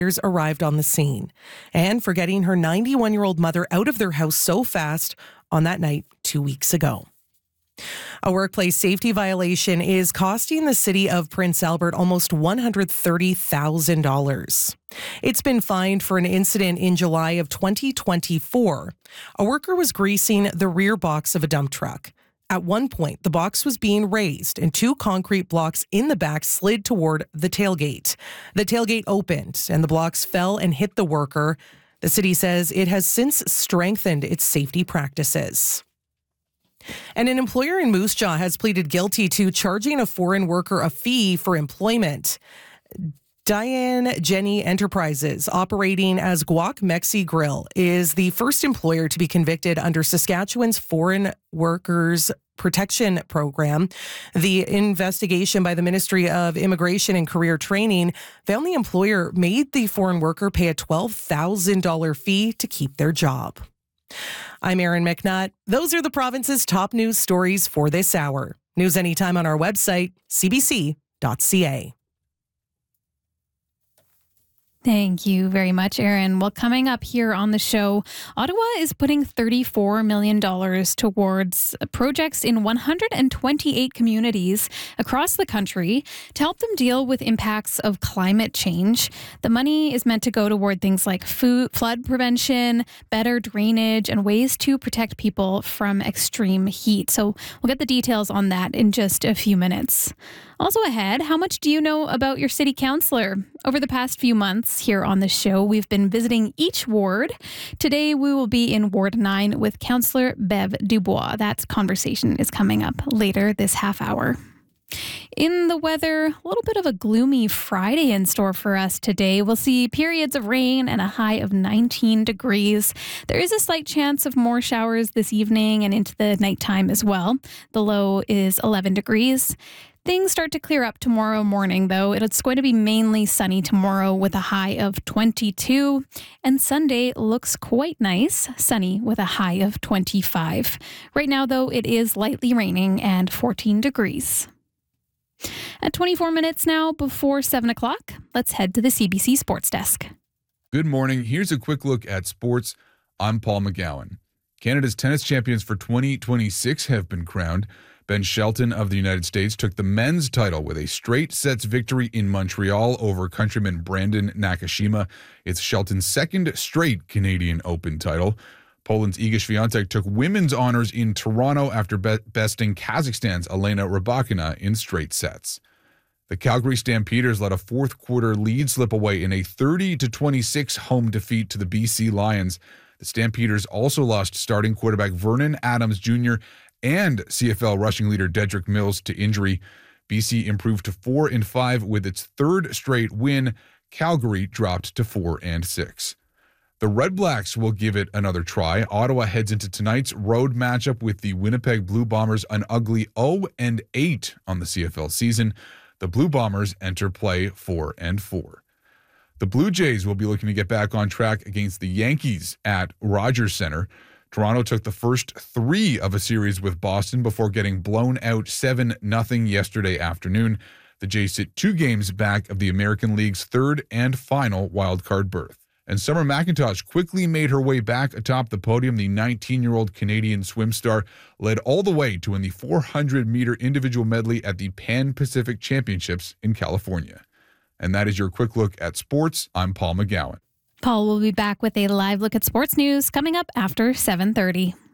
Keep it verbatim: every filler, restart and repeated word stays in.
arrived on the scene and for getting her ninety-one-year-old mother out of their house so fast on that night two weeks ago. A workplace safety violation is costing the city of Prince Albert almost one hundred thirty thousand dollars. It's been fined for an incident in July of twenty twenty-four. A worker was greasing the rear box of a dump truck. At one point, the box was being raised and two concrete blocks in the back slid toward the tailgate. The tailgate opened and the blocks fell and hit the worker. The city says it has since strengthened its safety practices. And an employer in Moose Jaw has pleaded guilty to charging a foreign worker a fee for employment. Diane Jenny Enterprises, operating as Guac Mexi Grill, is the first employer to be convicted under Saskatchewan's Foreign Workers Protection Program. The investigation by the Ministry of Immigration and Career Training found the employer made the foreign worker pay a twelve thousand dollars fee to keep their job. I'm Erin McNutt. Those are the province's top news stories for this hour. News anytime on our website, c b c dot c a. Thank you very much, Erin. Well, coming up here on the show, Ottawa is putting thirty-four million dollars towards projects in one hundred twenty-eight communities across the country to help them deal with impacts of climate change. The money is meant to go toward things like food, flood prevention, better drainage, and ways to protect people from extreme heat. So we'll get the details on that in just a few minutes. Also ahead, how much do you know about your city councillor? Over the past few months here on the show, we've been visiting each ward. Today, we will be in Ward nine with Councillor Bev Dubois. That conversation is coming up later this half hour. In the weather, a little bit of a gloomy Friday in store for us today. We'll see periods of rain and a high of nineteen degrees. There is a slight chance of more showers this evening and into the nighttime as well. The low is eleven degrees. Things start to clear up tomorrow morning, though. It's going to be mainly sunny tomorrow with a high of twenty-two. And Sunday looks quite nice, sunny with a high of twenty-five. Right now, though, it is lightly raining and fourteen degrees. At twenty-four minutes now before seven o'clock, let's head to the C B C Sports Desk. Good morning. Here's a quick look at sports. I'm Paul McGowan. Canada's tennis champions for twenty twenty-six have been crowned. Ben Shelton of the United States took the men's title with a straight sets victory in Montreal over countryman Brandon Nakashima. It's Shelton's second straight Canadian Open title. Poland's Iga Swiatek took women's honors in Toronto after be- besting Kazakhstan's Elena Rybakina in straight sets. The Calgary Stampeders let a fourth quarter lead slip away in a thirty to twenty-six home defeat to the B C Lions. The Stampeders also lost starting quarterback Vernon Adams Junior and C F L rushing leader Dedrick Mills to injury. B C improved to four and five with its third straight win. Calgary dropped to four and six. The Red Blacks will give it another try. Ottawa heads into tonight's road matchup with the Winnipeg Blue Bombers, an ugly oh and eight on the C F L season. The Blue Bombers enter play four and four. The Blue Jays will be looking to get back on track against the Yankees at Rogers Center. Toronto took the first three of a series with Boston before getting blown out seven nothing yesterday afternoon. The Jays sit two games back of the American League's third and final wildcard berth. And Summer McIntosh quickly made her way back atop the podium. The nineteen-year-old Canadian swim star led all the way to win the four hundred meter individual medley at the Pan Pacific Championships in California. And that is your quick look at sports. I'm Paul McGowan. Paul will be back with a live look at sports news coming up after seven thirty.